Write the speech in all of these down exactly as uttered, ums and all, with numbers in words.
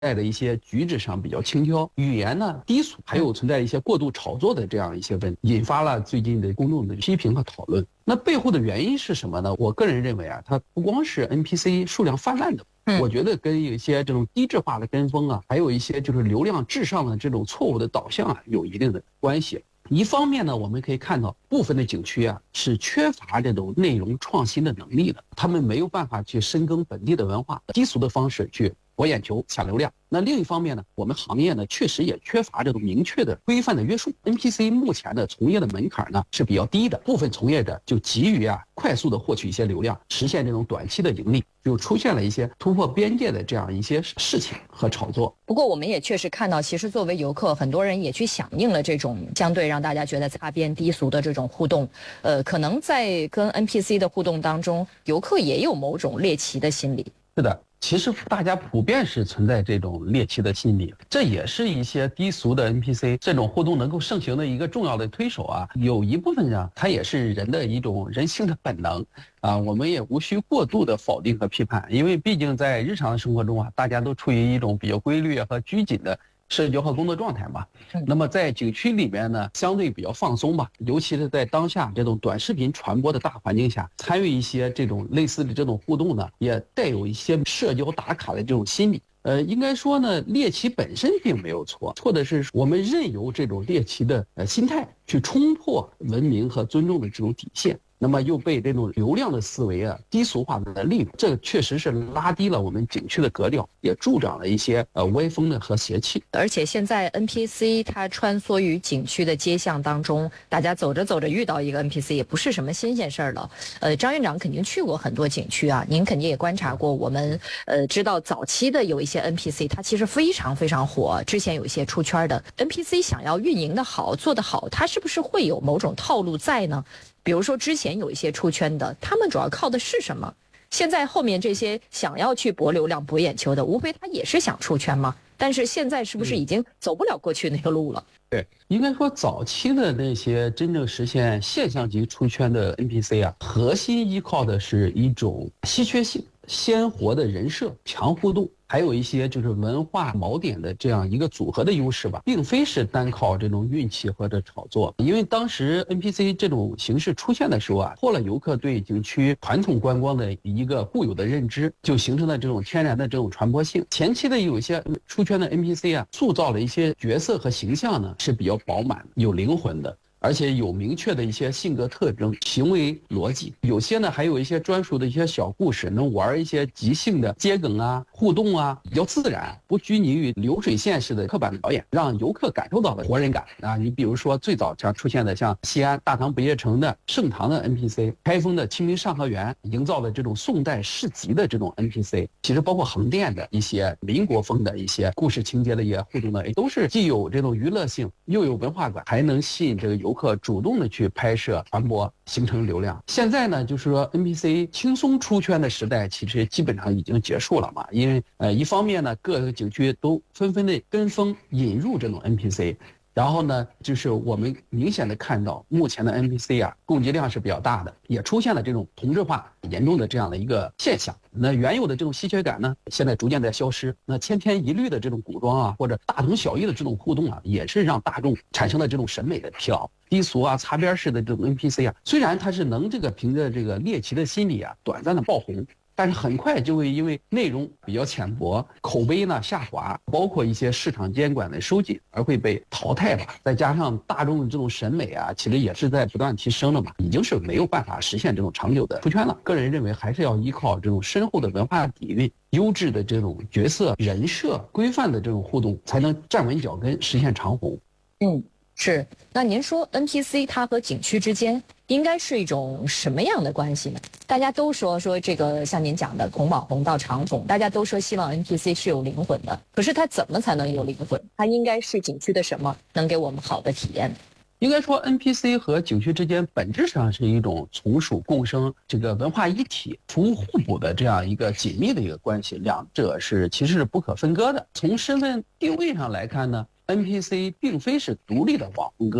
在的一些举止上比较轻佻，语言呢低俗，还有存在一些过度炒作的这样一些问题，引发了最近的公众的批评和讨论。那背后的原因是什么呢？我个人认为啊，它不光是 N P C 数量泛滥的，我觉得跟一些这种低质化的跟风啊，还有一些就是流量至上的这种错误的导向啊，有一定的关系。一方面呢，我们可以看到部分的景区啊是缺乏这种内容创新的能力的，他们没有办法去深耕本地的文化，低俗的方式去博眼球、抢流量。那另一方面呢，我们行业呢确实也缺乏这种明确的规范的约束。N P C 目前的从业的门槛呢是比较低的，部分从业者就急于啊快速的获取一些流量，实现这种短期的盈利，就出现了一些突破边界的这样一些事情和炒作。 不过我们也确实看到，其实作为游客，很多人也去响应了这种相对让大家觉得擦边低俗的这种互动。呃，可能在跟 N P C 的互动当中，游客也有某种猎奇的心理。 是的。其实大家普遍是存在这种猎奇的心理，这也是一些低俗的 N P C 这种互动能够盛行的一个重要的推手啊。有一部分呢，它也是人的一种人性的本能啊，我们也无需过度的否定和批判，因为毕竟在日常生活中啊，大家都处于一种比较规律和拘谨的社交和工作状态嘛。那么在景区里面呢，相对比较放松吧，尤其是在当下这种短视频传播的大环境下，参与一些这种类似的这种互动呢，也带有一些社交打卡的这种心理。呃，应该说呢，猎奇本身并没有错，错的是我们任由这种猎奇的呃心态去冲破文明和尊重的这种底线。那么又被这种流量的思维啊低俗化的利用，这确实是拉低了我们景区的格调，也助长了一些呃歪风的和邪气。 而且现在 N P C 它穿梭于景区的街巷当中，大家走着走着遇到一个 N P C 也不是什么新鲜事儿了。呃，张院长肯定去过很多景区啊，您肯定也观察过。我们呃知道早期的有一些 N P C 它其实非常非常火，之前有一些出圈的 N P C 想要运营的好、做得好，它是不是会有某种套路在呢？比如说之前有一些出圈的，他们主要靠的是什么？现在后面这些想要去博流量、博眼球的，无非他也是想出圈嘛。但是现在是不是已经走不了过去那个路了？ 对，应该说早期的那些真正实现现象级出圈的 N P C 啊，核心依靠的是一种稀缺性、鲜活的人设、强互动，还有一些就是文化锚点的这样一个组合的优势吧，并非是单靠这种运气或者炒作。因为当时 N P C 这种形式出现的时候啊，破了游客对景区传统观光的一个固有的认知，就形成了这种天然的这种传播性。前期的有一些出圈的 N P C 啊，塑造了一些角色和形象呢是比较饱满、有灵魂的。而且有明确的一些性格特征、行为逻辑，有些呢还有一些专属的一些小故事，能玩一些即兴的接梗啊、互动啊，比较自然，不拘泥于流水线式的刻板表演，让游客感受到了活人感啊。你比如说最早常出现的像西安大唐不夜城的盛唐的 N P C， 开封的清明上河园营造了这种宋代市集的这种 N P C， 其实包括横店的一些民国风的一些故事情节的一些互动呢，也都是既有这种娱乐性，又有文化感，还能吸引这个游客主动的去拍摄、传播，形成流量。现在呢，就是说 N P C 轻松出圈的时代，其实基本上已经结束了嘛。因为呃，一方面呢，各个景区都纷纷的跟风引入这种 N P C。然后呢，就是我们明显的看到，目前的 N P C 啊，供给量是比较大的，也出现了这种同质化严重的这样的一个现象。那原有的这种稀缺感呢，现在逐渐在消失。那千篇一律的这种古装啊，或者大同小异的这种互动啊，也是让大众产生了这种审美的疲劳。低俗啊、擦边式的这种 N P C 啊，虽然它是能这个凭着这个猎奇的心理啊，短暂的爆红。但是很快就会因为内容比较浅薄，口碑呢下滑，包括一些市场监管的收紧，而会被淘汰吧。再加上大众的这种审美啊，其实也是在不断提升的嘛，已经是没有办法实现这种长久的出圈了。个人认为还是要依靠这种深厚的文化底蕴、优质的这种角色人设、规范的这种互动，才能站稳脚跟，实现长红。 嗯。是，那您说 N P C 它和景区之间应该是一种什么样的关系呢？大家都说说这个像您讲的从网红到长红，大家都说希望 N P C 是有灵魂的，可是它怎么才能有灵魂？它应该是景区的什么能给我们好的体验？ 应该说 N P C 和景区之间本质上是一种从属共生、这个文化一体、服务互补的这样一个紧密的一个关系，两者是其实是不可分割的。从身份定位上来看呢，N P C 并非是独立的网红个体，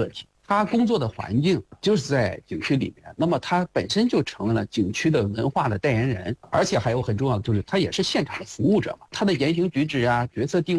他工作的环境就是在景区里面，那么他本身就成为了景区的文化的代言人，而且还有很重要的就是他也是现场的服务者嘛，他的言行举止啊、角色定